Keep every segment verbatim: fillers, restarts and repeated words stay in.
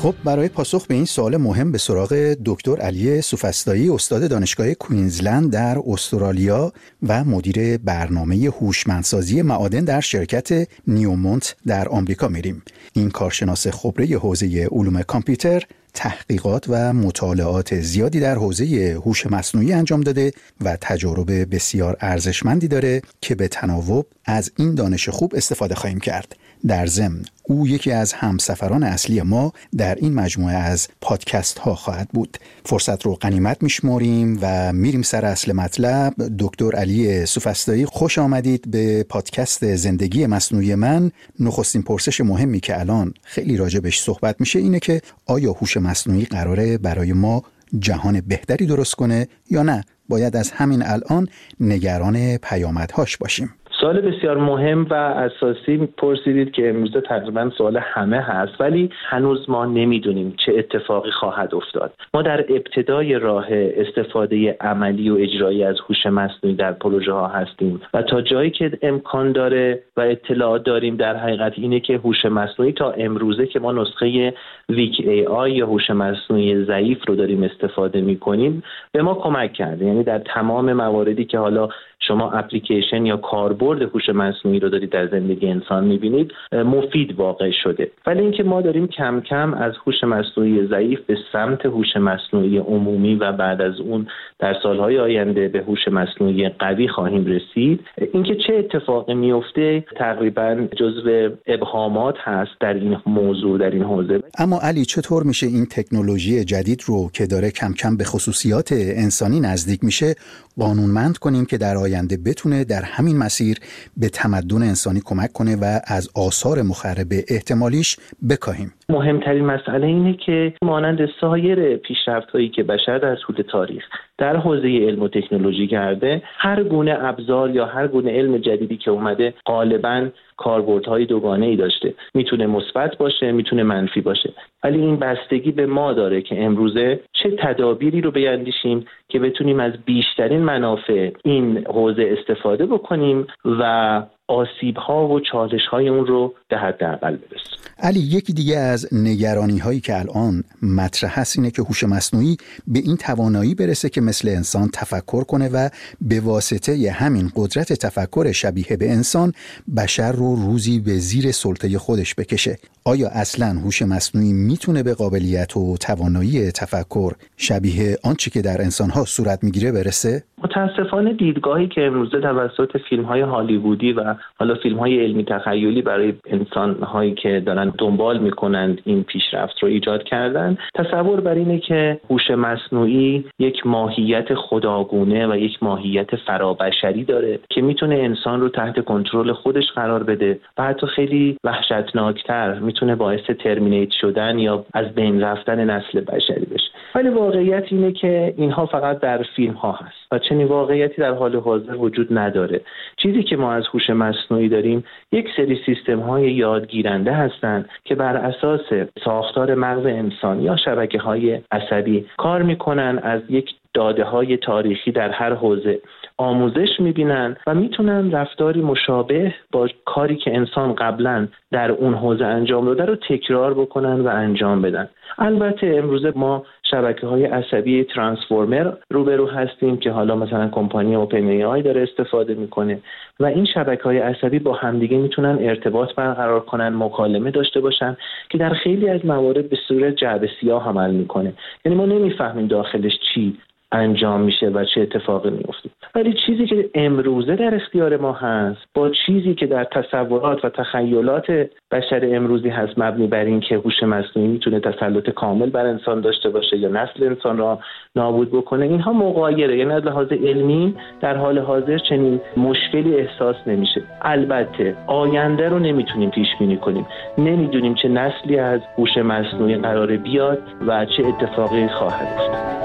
خب برای پاسخ به این سوال مهم به سراغ دکتر علی سوفسطایی، استاد دانشگاه کوینزلند در استرالیا و مدیر برنامه هوشمندسازی معادن در شرکت نیومونت در آمریکا میریم. این کارشناس خبره حوزه علوم کامپیوتر تحقیقات و مطالعات زیادی در حوزه هوش مصنوعی انجام داده و تجارب بسیار ارزشمندی داره که به تناوب از این دانش خوب استفاده خواهیم کرد. در ضمن او یکی از همسفران اصلی ما در این مجموعه از پادکست ها خواهد بود. فرصت رو غنیمت میشماریم و میریم سر اصل مطلب. دکتر علی سوفسطایی، خوش آمدید به پادکست زندگی مصنوعی من. نخستین پرسش مهمی که الان خیلی راجبش صحبت میشه اینه که آیا هوش مصنوعی قراره برای ما جهان بهتری درست کنه یا نه باید از همین الان نگران پیامدهاش باشیم؟ سوال بسیار مهم و اساسی پرسیدید که امروز تقریبا سوال همه هست، ولی هنوز ما نمیدونیم چه اتفاقی خواهد افتاد. ما در ابتدای راه استفاده عملی و اجرایی از هوش مصنوعی در پروژه ها هستیم و تا جایی که امکان داره و اطلاعات داریم در حقیقت اینه که هوش مصنوعی تا امروزه که ما نسخه ویک ای آی یا هوش مصنوعی ضعیف رو داریم استفاده میکنیم به ما کمک کرده. یعنی در تمام مواردی که حالا شما اپلیکیشن یا کاربرد هوش مصنوعی رو دارید در زندگی انسان می‌بینید مفید واقع شده. ولی اینکه ما داریم کم کم از هوش مصنوعی ضعیف به سمت هوش مصنوعی عمومی و بعد از اون در سالهای آینده به هوش مصنوعی قوی خواهیم رسید. اینکه چه اتفاقی میفته تقریباً جزو ابهامات هست در این موضوع، در این حوزه. اما علی، چطور میشه این تکنولوژی جدید رو که داره کم کم به خصوصیات انسانی نزدیک میشه قانونمند کنیم که در آینده بتونه در همین مسیر به تمدن انسانی کمک کنه و از آثار مخرب احتمالیش بکاهیم؟ مهمترین مسئله اینه که مانند سایر پیشرفت‌هایی که بشر در طول تاریخ در حوزه علم و تکنولوژی کرده، هر گونه ابزار یا هر گونه علم جدیدی که اومده غالباً کاربردهای دوگانه‌ای داشته. میتونه مثبت باشه، میتونه منفی باشه. ولی این بستگی به ما داره که امروزه چه تدابیری رو بیاندیشیم که بتونیم از بیشترین منافع این حوزه استفاده بکنیم و آسیب‌ها و چالش‌های اون رو به حداقل برسونیم. علی، یکی دیگه از نگرانی‌هایی که الان مطرح هست اینه که هوش مصنوعی به این توانایی برسه که مثل انسان تفکر کنه و به واسطه ی همین قدرت تفکر شبیه به انسان بشر رو روزی به زیر سلطه خودش بکشه. آیا اصلاً هوش مصنوعی میتونه به قابلیت و توانایی تفکر شبیه آنچه که در انسان‌ها صورت میگیره برسه؟ متاسفانه دیدگاهی که امروزه توسط فیلم‌های هالیوودی و حالا فیلم‌های علمی تخیلی برای انسان‌هایی که دارن دنبال می‌کنند این پیشرفت رو ایجاد کردن، تصور بر اینه که هوش مصنوعی یک ماهیت خداگونه و یک ماهیت فرابشری داره که میتونه انسان رو تحت کنترل خودش قرار بده و حتی خیلی وحشتناکتر میتونه باعث ترمینیت شدن یا از بین رفتن نسل بشری بشه. ولی واقعیت اینه که اینها فقط در فیلم‌ها هست و چنین واقعیتی در حال حاضر وجود نداره. چیزی که ما از هوش مصنوعی داریم یک سری سیستم‌های یادگیرنده هستند که بر اساس ساختار مغز انسان یا شبکه‌های عصبی کار می‌کنن، از یک داده‌های تاریخی در هر حوزه آموزش می‌بینن و میتونن رفتاری مشابه با کاری که انسان قبلا در اون حوزه انجام داده رو تکرار بکنن و انجام بدن. البته امروزه ما شبکه‌های عصبی ترانسفورمر روبرو هستیم که حالا مثلا کمپانی اوپن ای آی داره استفاده میکنه و این شبکه‌های عصبی با همدیگه میتونن ارتباط برقرار کنن، مکالمه داشته باشن که در خیلی از موارد به صورت جعبه سیاه عمل میکنه. یعنی ما نمیفهمیم داخلش چی انجام میشه و چه اتفاقی میفته. ولی چیزی که امروزه در اختیار ما هست با چیزی که در تصورات و تخیلات بشر امروزی هست مبنی بر این که هوش مصنوعی میتونه تسلط کامل بر انسان داشته باشه یا نسل انسان را نابود بکنه، اینها مغایره. یعنی از لحاظ علمی در حال حاضر چنین مشکلی احساس نمیشه. البته آینده رو نمیتونیم پیش بینی کنیم، نمیدونیم چه نسلی از هوش مصنوعی قراره بیاد و چه اتفاقی خواهد افتاد.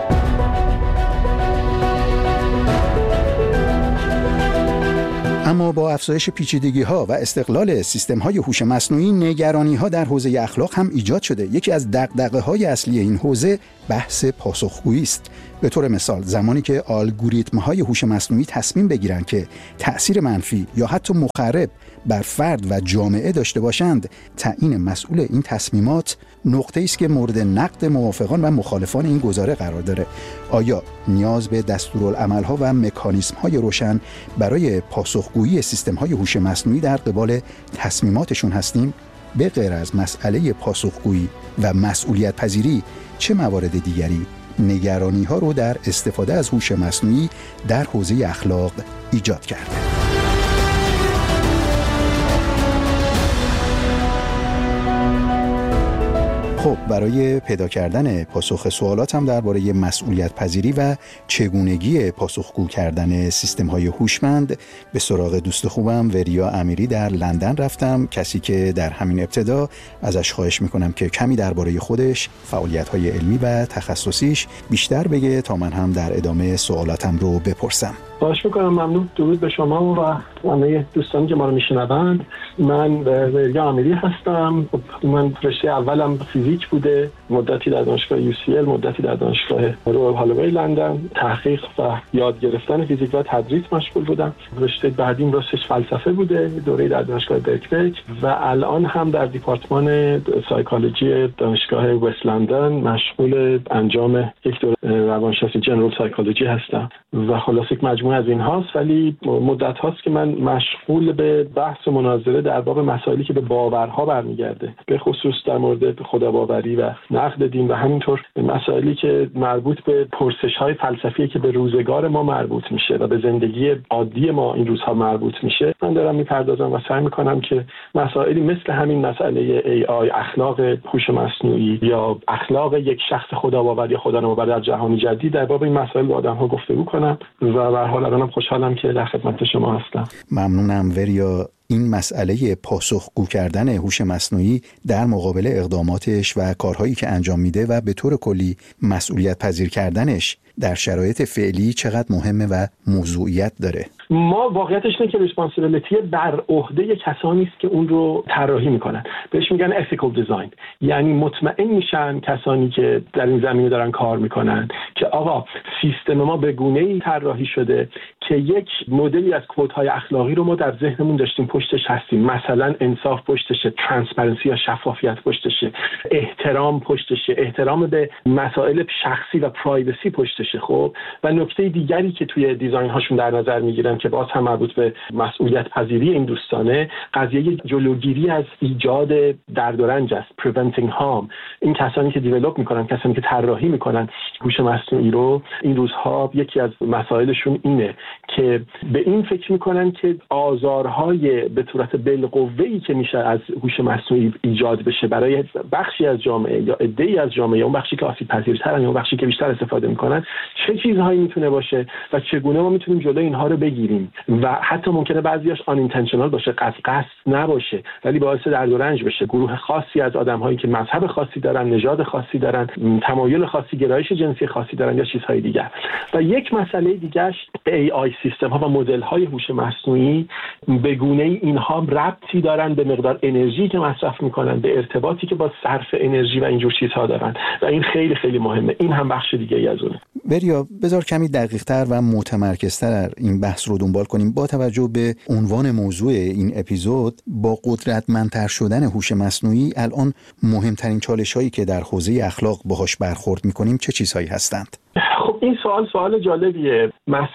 اما با افزایش پیچیدگی‌ها و استقلال سیستم‌های هوش مصنوعی، نگرانی‌ها در حوزه اخلاق هم ایجاد شده. یکی از دغدغه‌های اصلی این حوزه بحث پاسخگویی است. به طور مثال زمانی که الگوریتم‌های هوش مصنوعی تصمیم بگیرن که تأثیر منفی یا حتی مخرب بر فرد و جامعه داشته باشند، تعیین مسئول این تصمیمات نقطه‌ای است که مورد نقد موافقان و مخالفان این گزاره قرار داره. آیا نیاز به دستورالعمل‌ها و مکانیزم‌های روشن برای پاسخگویی سیستم‌های هوش مصنوعی در قبال تصمیماتشون هستیم؟ به غیر از مسئله پاسخگویی و مسئولیت پذیری، چه موارد دیگری نگرانی‌ها رو در استفاده از هوش مصنوعی در حوزه اخلاق ایجاد کرده؟ خب برای پیدا کردن پاسخ سوالاتم درباره مسئولیت پذیری و چگونگی پاسخگو کردن سیستم‌های هوشمند به سراغ دوست خوبم وریا امیری در لندن رفتم، کسی که در همین ابتدا ازش خواهش میکنم که کمی درباره خودش، فعالیت‌های علمی و تخصصیش بیشتر بگه تا من هم در ادامه سوالاتم رو بپرسم. خواهش میکنم. ممنون. درود به شما و همه دوستانی که ما رو میشنوند. من وریا امیری هستم. من رشته اولم فیزیک بوده، مدتی در دانشگاه یو سی ال، مدتی در دانشگاه رویال هالوی لندن تحقیق و یاد گرفتن فیزیک و تدریس مشغول بودم. رشته بعدیم راستش فلسفه بوده، دوره در دانشگاه برکلی و الان هم در دیپارتمان سایکولوژی دانشگاه وست لندن مشغول انجام یک دوره روانشناسی جنرال سایکولوژی هستم و خلاصه یک مجموعه از این هاست. ولی مدت هاست که من مشغول به بحث و مناظره در باب مسائلی که به باورها برمیگرده، به خصوص در مورد خداباوری و نقد دین و همینطور مسائلی که مربوط به پرسش‌های فلسفی که به روزگار ما مربوط میشه و به زندگی عادی ما این روزها مربوط میشه. من دارم میپردازم و سعی میکنم که مسائلی مثل همین مسئله ای آی، اخلاق هوش مصنوعی یا اخلاق یک شخص خداباور یا خدانماور در جهان جدید، در باب این مسائل با آدم‌ها گفتگو کنم و به هر حال الانم خوشحالم که در خدمت شما هستم. ممنونم وریا. این مسئله پاسخگو کردن هوش مصنوعی در مقابل اقداماتش و کارهایی که انجام میده و به طور کلی مسئولیت پذیر کردنش در شرایط فعلی چقدر مهمه و موضوعیت داره؟ ما واقعیتش اینه که ریسپانسیبیلیتی بر عهده کسانی است که اون رو طراحی میکنن. بهش میگن ethical design. یعنی مطمئن میشن کسانی که در این زمینه دارن کار میکنن که آقا سیستم ما به گونه‌ای طراحی شده که یک مدلی از کدهای اخلاقی رو ما در ذهنمون داشتیم پشتش هستیم. مثلا انصاف پشتشه، ترانسپرنسی یا شفافیت پشتشه، احترام پشتشه، احترام به مسائل شخصی و پرایوسی پشتشه. خب و نکته دیگری که توی دیزاین هاشون در نظر میگیرن که باز هم مربوط به مسئولیت پذیری این دوستانه، قضیه جلوگیری از ایجاد درد و رنج است، preventing harm. این کسانی که دیولپ میکنن، کسانی که طراحی میکنن هوش مصنوعی رو، این روزها یکی از مسائلشون اینه که به این فکر میکنن که آزارهای به صورت بالقوه‌ای که میشه از هوش مصنوعی ایجاد بشه برای بخشی از جامعه یا عده‌ای از جامعه، اون بخشی که آسیب پذیرترن یا اون بخشی که بیشتر استفاده میکنن، چه چیزهایی میتونه باشه و چگونه ما میتونیم جلوی اینها رو بگیریم و حتی ممکنه بعضیاش آن اینتنشنال باشه، قصد قصد نباشه ولی باعث درد و رنج بشه. گروه خاصی از آدم‌هایی که مذهب خاصی دارن، نژاد خاصی دارن، تمایل خاصی، گرایش جنسی خاصی دارن یا چیزهای دیگر. و یک مسئله دیگه‌اش ای آی سیستم ها و مدل های هوش مصنوعی به گونه‌ای اینها ربطی دارن به مقدار انرژی که مصرف میکنن، به ارتباطی که با صرف انرژی و اینجور چیزها دارن و این خیلی خیلی مهمه. این هم بخش دیگه ای از اونه. وریا بذار کمی دقیق‌تر و متمرکزتر این بحث رو دنبال کنیم با توجه به عنوان موضوع این اپیزود. با قدرتمندتر شدن هوش مصنوعی الان مهمترین چالش‌هایی که در حوزه اخلاق باهاش برخورد می‌کنیم چه چیزهایی هستند؟ خب این سوال سوال جالبیه.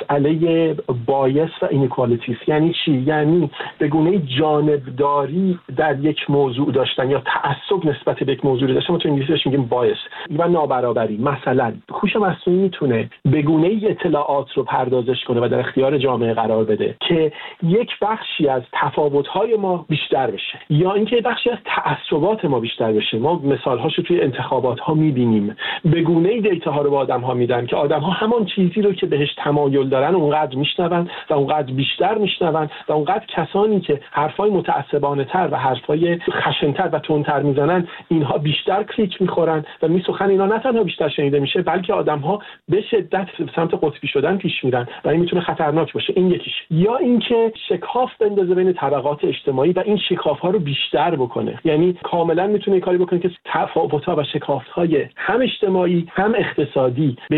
مسئله بایس و اینیکوالیتیز یعنی چی؟ یعنی به گونه جانبداری در یک موضوع داشتن یا تعصب نسبت به یک موضوع داشتن. ما تو انگلیسیش میگیم بایس و نابرابری. مثلا هوش مصنوعی میتونه به گونه اطلاعات رو پردازش کنه و در اختیار جامعه قرار بده که یک بخشی از تفاوت‌های ما بیشتر بشه یا اینکه بخشی از تعصبات ما بیشتر بشه. ما مثال‌هاشو توی انتخابات‌ها می‌بینیم. به گونه دیتاها رو به آدم‌ها میدن که آدم‌ها همان چیزی رو که بهش تمایل دارن اونقدر میشنون و اونقدر بیشتر میشنون و اونقدر کسانی که حرفای متعصبانه‌تر و حرفای خشن‌تر و تندتر میزنن اینها بیشتر کلیک میخورن و میسخن اینا نه تنها بیشتر شنیده میشه بلکه آدم‌ها به شدت سمت قطبی شدن پیش میرن و این میتونه خطرناک باشه. این یکیش. یا اینکه شکاف بندازه بین طبقات اجتماعی و این شکاف‌ها رو بیشتر بکنه. یعنی کاملا میتونه کاری بکنه که تفاوت‌ها و شکاف‌های هم اجتماعی هم اقتصادی بین آدم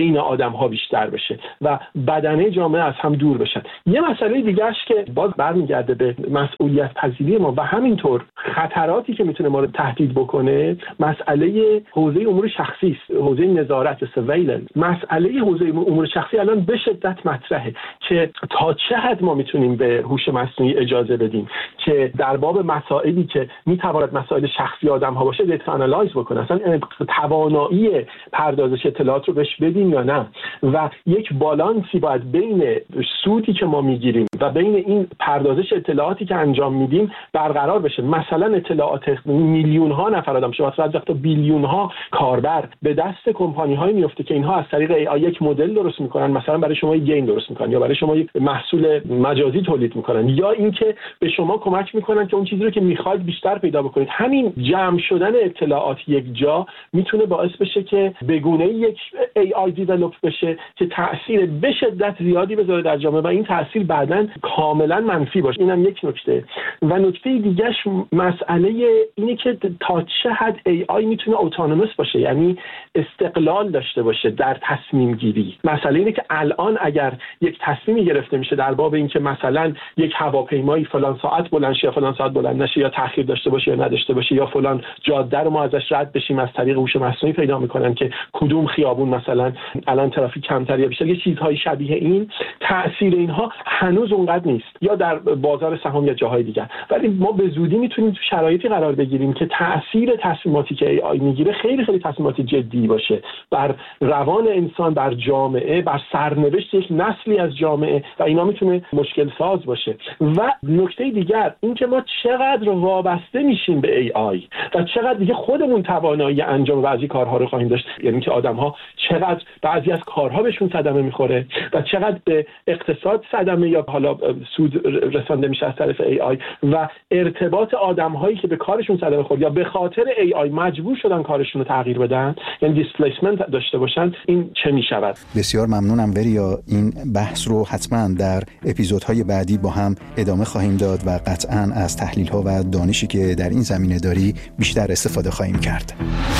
آدم‌ها بیشتر بشه و بدنه جامعه از هم دور بشن. یه مسئله دیگه‌اش که باز برمیگرده به مسئولیت پذیری ما و همینطور خطراتی که میتونه ما رو تهدید بکنه، مسئله حوزه امور شخصی است، حوزه نظارت سرویلنس. مسئله حوزه امور شخصی الان به شدت مطرحه که تا چه حد ما میتونیم به هوش مصنوعی اجازه بدیم که در باب مسائلی که میتواند مسائل شخصی آدم‌ها باشه دیتا آنالایز بکنه، اصلا توانایی پردازش اطلاعات رو بهش بدیم یا نه. و یک بالانسی باید بین سودی که ما میگیریم و بین این پردازش اطلاعاتی که انجام میدیم برقرار بشه. مثلا اطلاعات میلیون ها نفر آدم شما اصلا تا بیلیون ها کاربر به دست کمپانی های میفته که اینها از طریق ای آی یک مدل درست میکنن، مثلا برای شما یک گیم درست میکنن یا برای شما یک محصول مجازی تولید میکنن یا اینکه به شما کمک میکنن که اون چیزی رو که میخواید بیشتر پیدا بکنید. همین جمع شدن اطلاعات یک جا میتونه باعث بشه که به گونه یک ای آی دیولپ بشه که تاثیر به شدت زیادی بذاره در جامعه و این تاثیر بعداً کاملا منفی باشه. اینم یک نکته. و نکته دیگه‌اش مسئله اینه که تا چه حد ای آی میتونه اتونوموس باشه، یعنی استقلال داشته باشه در تصمیم گیری. مسئله اینه که الان اگر یک تصمیمی گرفته میشه در باب اینکه مثلا یک هواپیمایی فلان ساعت بلند شه یا فلان ساعت بلند نشه یا تأخیر داشته باشه یا نداشته باشه یا فلان جاده رو ما ازش رد بشیم، از طریق هوش مصنوعی پیدا میکنن که کدوم خیابون مثلا الان ترافیک کمتر یا بیشتر، یه چیزهای شبیه این. تأثیر اینها هنوز اونقدر نیست یا در بازار سهام یا جاهای دیگر، ولی ما به زودی میتونیم تو شرایطی قرار بگیریم که تأثیر تصمیماتی که ای آی میگیره خیلی خیلی تصمیمات جدی باشه بر روان انسان، بر جامعه، بر سرنوشت یک نسلی از جامعه و اینا میتونه مشکل ساز باشه. و نکته دیگر این که ما چقدر وابسته میشیم به ای آی و چقدر دیگه خودمون توانایی انجام بعضی کارها رو خواهیم داشت، یعنی که آدم‌ها چقدر بعضی از کارها بهشون صدمه میخوره و چقدر به اقتصاد صدمه یا حالا سود رسانده میشه از طرف ای آی و ارتباط آدم‌هایی که به کارشون صدمه خورد یا به خاطر ای آی مجبور شدن کارشون رو تغییر بدن، یعنی دیسپلیسمنت داشته باشن، این چه میشود؟ بسیار ممنونم وریا. این بحث رو حتما در اپیزودهای بعدی با هم ادامه خواهیم داد و قطعاً از تحلیل‌ها و دانشی که در این زمینه داری بیشتر استفاده خواهیم کرد.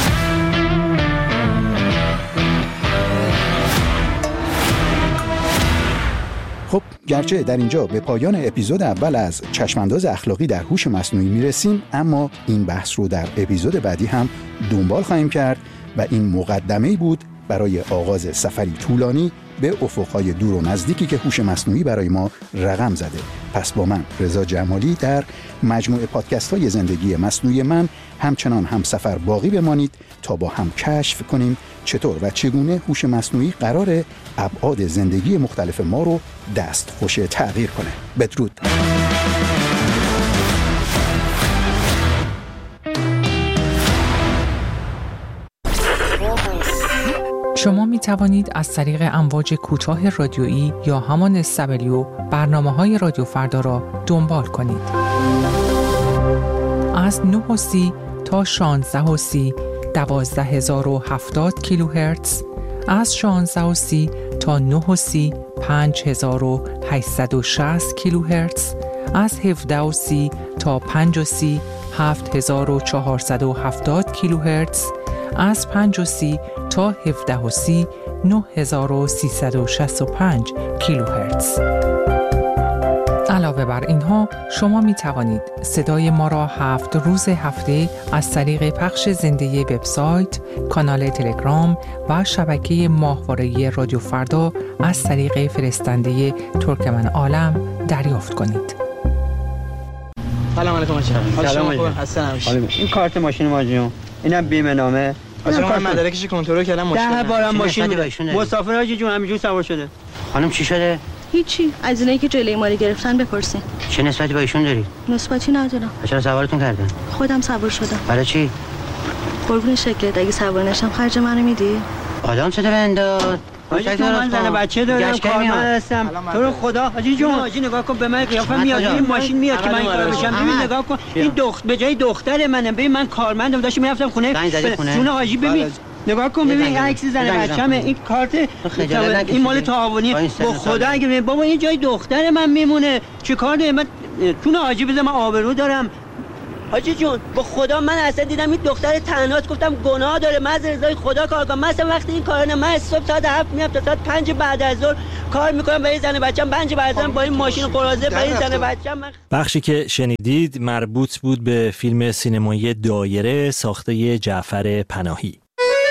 خب گرچه در اینجا به پایان اپیزود اول از چشمانداز اخلاقی در هوش مصنوعی میرسیم، اما این بحث رو در اپیزود بعدی هم دنبال خواهیم کرد و این مقدمه‌ای بود برای آغاز سفری طولانی به افقهای دور و نزدیکی که هوش مصنوعی برای ما رقم زده. پس با من رضا جمالی در مجموعه پادکست های زندگی مصنوعی من همچنان هم سفر باقی بمانید تا با هم کشف کنیم چطور و چگونه هوش مصنوعی قراره ابعاد زندگی مختلف ما رو دستخوش تغییر کنه. بدرود. شما می توانید از طریق امواج کوتاه رادیویی یا همان اس دبلیو برنامه‌های رادیو فردا را دنبال کنید. از نه و سی تا شانزده و سی دوازده هزار و هفتاد کیلوهرتز، از شانزده و سی تا نه و سی پنج هزار و هشتصد و شصت کیلوهرتز، از هفده و سی تا پنج و سی هفت هزار و چهارصد و هفتاد کیلوهرتز، از پنج و سی تا هفده و سی نه هزار و سیصد و شصت و پنج کیلوهرتز. علاوه بر اینها شما می توانید صدای ما را هفت روز هفته از طریق پخش زنده وبسایت، کانال تلگرام و شبکه ماهواره‌ای رادیو فردا از طریق فرستنده ترکمن عالم دریافت کنید. سلام علیکم آقا. سلام علیکم. هستم. این کارت ماشین ماجیون. اینم بیمه نامه. اصلا من مدارکش کنترل کردم ماشین. ده بارم ماشین مسافر حاجی جون همینجوری سوار شده. خانم چی شده؟ هیچی. از اینایی که جلوی ما رو گرفتن بپرسین. چه نسبتی با ایشون داری؟ نسبتی ندارم. چرا سوارتون کردن؟ خودم سوار شدم. برای چی؟ قربون شکلت اگه سوار نشم خرج منو میدی؟ آدم شده بنداد. حاجی من زن بچه دارم کارمند هستم. تو رو خدا حاجی جون حاجی نگاه کن به من قیافم میاد این ماشین میاد که من این کارو بشم. ببین نگاه کن این دختر به جای دختر منه. ببین من کارمندم داشتم میرفتم خونه. جون حاجی ببین نگاه کن ببین عکس زن بچه‌مه. این کارت این مال تعاونی. با خدا اگه ببین بابا این جای دختر من میمونه چیکار دارم من؟ جون حاجی بذار من آبرو دارم. حاجی جون با خدا من اصلا دیدم این دختر تنهاست، گفتم گناه داره، من از رضای خدا کار کنم. من اصلا وقتی این کارا نه، من صبح ساعت هفت میام تا ساعت پنج بعد از ظهر کار میکنم برای زن بچه‌م، پنج بعد از با این ماشین قراضه برای زن بچه‌م. من... بخشی که شنیدید مربوط بود به فیلم سینمایی دایره ساخته جعفر پناهی.